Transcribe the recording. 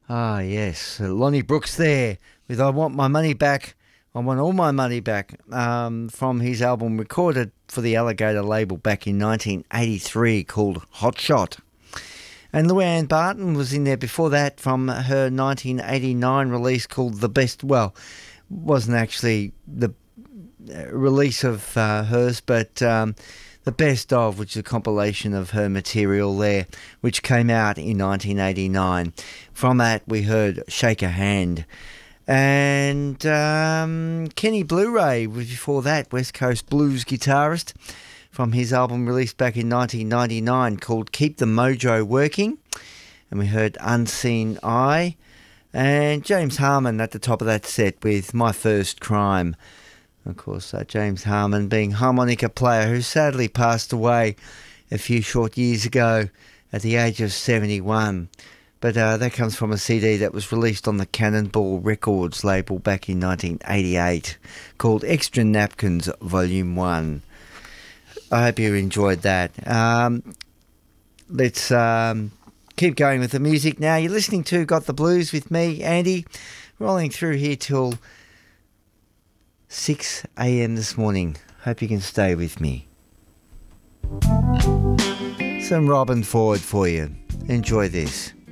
Ah, yes. Lonnie Brooks there with I Want My Money Back. I Want All My Money Back from his album recorded for the Alligator label back in 1983 called Hot Shot. And Luann Barton was in there before that from her 1989 release called The Best. Well, wasn't actually the release of hers, but The Best Of, which is a compilation of her material there, which came out in 1989. From that, we heard Shake a Hand. And Kenny Blu-ray was before that, West Coast blues guitarist, from his album released back in 1999 called Keep the Mojo Working. And we heard Unseen Eye. And James Harman at the top of that set with My First Crime. Of course, James Harman being harmonica player who sadly passed away a few short years ago at the age of 71. But that comes from a CD that was released on the Cannonball Records label back in 1988 called Extra Napkins Volume 1. I hope you enjoyed that. Let's keep going with the music now. You're listening to Got the Blues with me, Andy, rolling through here till 6 a.m. this morning. Hope you can stay with me. Some Robin Ford for you. Enjoy this.